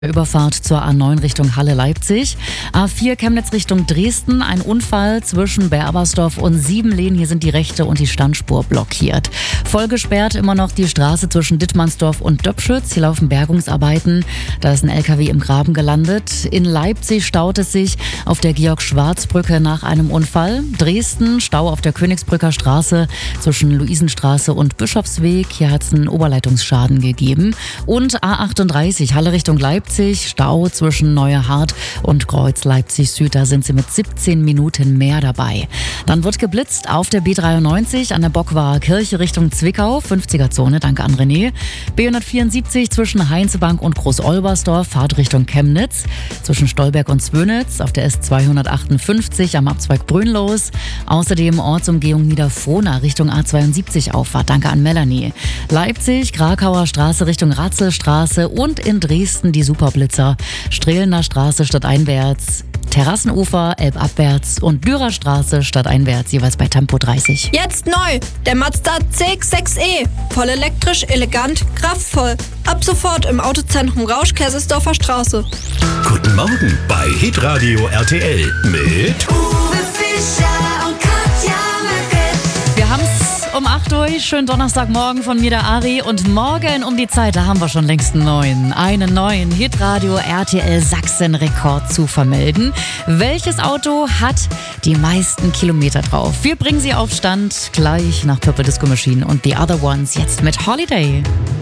Überfahrt zur A9 Richtung Halle-Leipzig. A4 Chemnitz Richtung Dresden. Ein Unfall zwischen Berbersdorf und Siebenlehn. Hier sind die rechte und die Standspur blockiert. Voll gesperrt immer noch die Straße zwischen Dittmannsdorf und Döpschütz. Hier laufen Bergungsarbeiten. Da ist ein LKW im Graben gelandet. In Leipzig staut es sich auf der Georg-Schwarz-Brücke nach einem Unfall. Dresden, Stau auf der Königsbrücker Straße zwischen Luisenstraße und Bischofsweg. Hier hat es einen Oberleitungsschaden gegeben. Und A38 Halle Richtung Leipzig. Stau zwischen Neuerhardt und Kreuz Leipzig Süd. Da sind sie mit 17 Minuten mehr dabei. Dann wird geblitzt auf der B93 an der Bockwaarer Kirche Richtung Zwickau. 50er-Zone, danke an René. B174 zwischen Heinzebank und Groß-Olbersdorf. Fahrt Richtung Chemnitz. Zwischen Stolberg und Zwönitz auf der S258 am Abzweig Brünnlos. Außerdem Ortsumgehung Niederfrohna Richtung A72 Auffahrt. Danke an Melanie. Leipzig, Krakauer Straße Richtung Ratzelstraße und in Dresden die Superblitzer. Strehlener Straße stadteinwärts, Terrassenufer elbabwärts und Dürerstraße stadteinwärts, jeweils bei Tempo 30. Jetzt neu, der Mazda CX-6e. Voll elektrisch, elegant, kraftvoll. Ab sofort im Autozentrum Rausch, Kaisersdorfer Straße. Guten Morgen bei Hitradio RTL mit Uwe Fischer und Katja Möcke. Wir haben's um 8 Uhr, schönen Donnerstagmorgen von mir, der Ari. Und morgen um die Zeit, da haben wir schon längst einen neuen Hitradio RTL Sachsen-Rekord zu vermelden. Welches Auto hat die meisten Kilometer drauf? Wir bringen sie auf Stand gleich nach Purple Disco Machine und The Other Ones jetzt mit Holiday.